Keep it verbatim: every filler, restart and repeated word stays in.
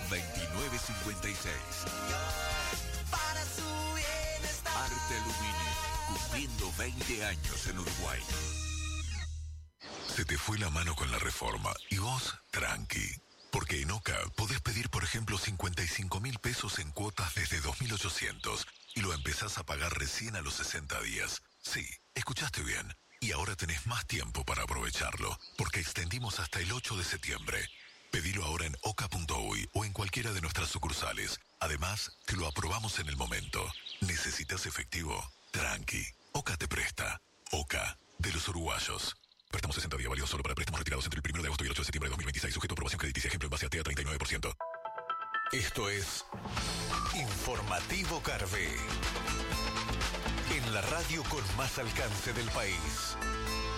veintinueve cincuenta y seis. Para su bienestar. Arte Aluminio, cumpliendo veinte años en Uruguay. Se te fue la mano con la reforma y vos, tranqui. Porque en Oca podés pedir, por ejemplo, cincuenta y cinco mil pesos en cuotas desde dos mil ochocientos y lo empezás a pagar recién a los sesenta días. Sí, escuchaste bien. Y ahora tenés más tiempo para aprovecharlo, porque extendimos hasta el ocho de septiembre. Pedilo ahora en oca punto uy o en cualquiera de nuestras sucursales. Además, te lo aprobamos en el momento. ¿Necesitas efectivo? Tranqui. Oca te presta. Oca, de los uruguayos. Préstamo sesenta días, válido solo para préstamos retirados entre el primero de agosto y el ocho de septiembre de dos mil veintiséis. Sujeto a aprobación crediticia. Ejemplo en base a T E A treinta y nueve por ciento. Esto es Informativo Carve. En la radio con más alcance del país.